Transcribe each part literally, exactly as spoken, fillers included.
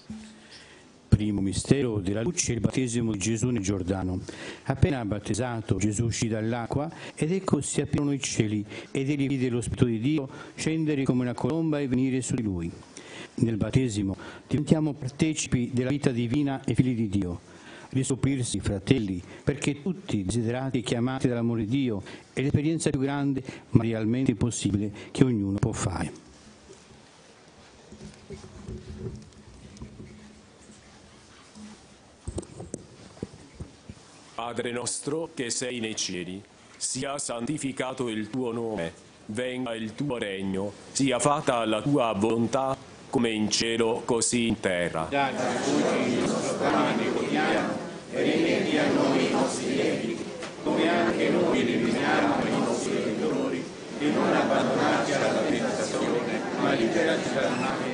Primo mistero della luce, il battesimo di Gesù nel Giordano. Appena battezzato, Gesù uscì dall'acqua ed ecco si aprirono i cieli ed egli vide lo Spirito di Dio scendere come una colomba e venire su di lui. Nel battesimo diventiamo partecipi della vita divina e figli di Dio. Riscoprirsi fratelli, perché tutti desiderati e chiamati dall'amore di Dio è l'esperienza più grande ma realmente possibile che ognuno può fare. Padre nostro che sei nei cieli, sia santificato il tuo nome, venga il tuo regno, sia fatta la tua volontà, come in cielo così in terra. Dacci oggi il nostro pane quotidiano e rimetti a noi i nostri debiti, come anche noi rimediamo ai nostri debitori, e non abbandonarci alla tentazione, ma liberaci dal male.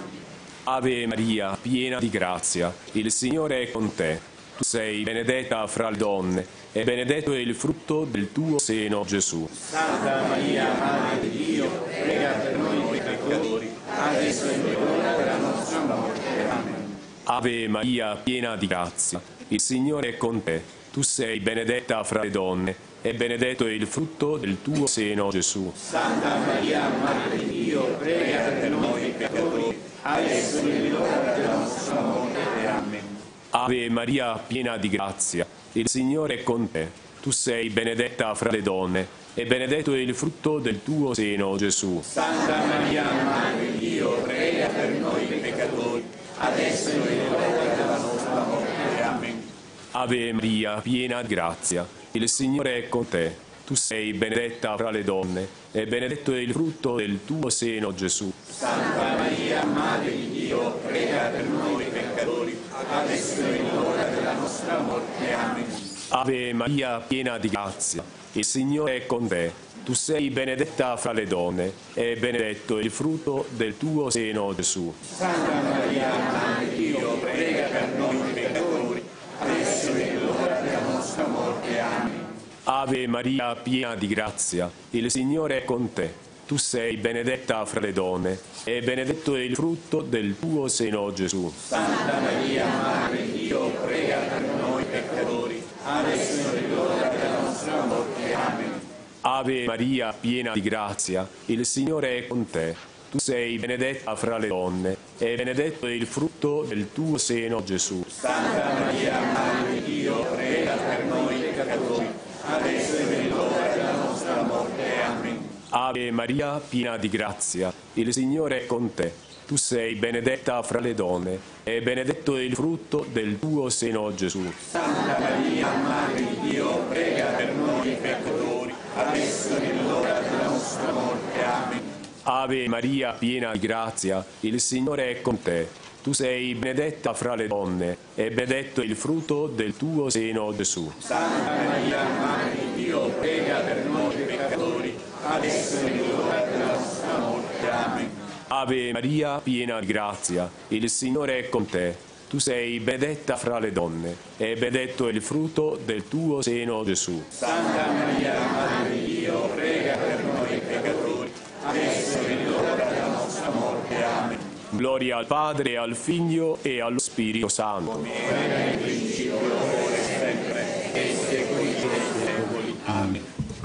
Ave Maria, piena di grazia, il Signore è con te. Tu sei benedetta fra le donne, e benedetto è il frutto del tuo seno, Gesù. Santa Maria, Madre di Dio, prega per noi peccatori, adesso è l'ora della nostra morte. Amen. Ave Maria, piena di grazia, il Signore è con te. Tu sei benedetta fra le donne, e benedetto è il frutto del tuo seno, Gesù. Santa Maria, Madre di Dio, prega per noi peccatori, adesso è l'ora della nostra morte. Amen. Ave Maria, piena di grazia, il Signore è con te. Tu sei benedetta fra le donne, e benedetto è il frutto del tuo seno, Gesù. Santa Maria, Madre di Dio, prega per noi peccatori, adesso è l'ora della nostra morte. Amen. Ave Maria, piena di grazia, il Signore è con te. Tu sei benedetta fra le donne, e benedetto è il frutto del tuo seno, Gesù. Santa Maria, Madre di Dio, prega per noi peccatori, adesso è l'ora della nostra morte. Amen. Ave Maria, piena di grazia, il Signore è con te. Tu sei benedetta fra le donne, e benedetto è il frutto del tuo seno, Gesù. Santa Maria, Madre di Dio, prega per noi peccatori, adesso è l'ora della nostra morte. Amen. Ave Maria, piena di grazia, il Signore è con te. Tu sei benedetta fra le donne, e benedetto è il frutto del tuo seno, Gesù. Santa Maria, Madre di Dio, prega per noi peccatori, adesso è l'ora della nostra morte. Amen. Ave Maria, piena di grazia, il Signore è con te. Tu sei benedetta fra le donne, e benedetto è il frutto del tuo seno, Gesù. Santa Maria, Madre di Dio, prega per noi peccatori, adesso è l'ora della nostra morte. Amen. Ave Maria, piena di grazia, il Signore è con te. Tu sei benedetta fra le donne, e benedetto è il frutto del tuo seno, Gesù. Santa Maria, Madre di Dio, prega per noi peccatori, adesso è l'ora della nostra morte. Amen. Ave Maria, piena di grazia, il Signore è con te. Tu sei benedetta fra le donne, e benedetto è il frutto del tuo seno, Gesù. Santa Maria, Madre di Dio, prega per noi peccatori, adesso è l'ora della nostra morte. Amen. Ave Maria, piena di grazia, il Signore è con te. Tu sei benedetta fra le donne, e benedetto è il frutto del tuo seno, Gesù. Santa Maria, Madre di Dio, prega per noi peccatori, adesso è l'ora della nostra morte. Amen. Gloria al Padre, al Figlio e allo Spirito Santo. Come era nel principio, ora e sempre, e secoli dei secoli. Amen.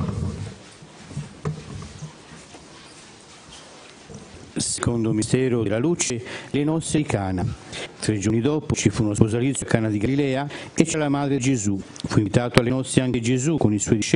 Secondo mistero della luce, le nozze di Cana. Tre giorni dopo ci fu uno sposalizio a Cana di Galilea e c'era la madre di Gesù. Fu invitato alle nozze anche Gesù con i suoi discepoli.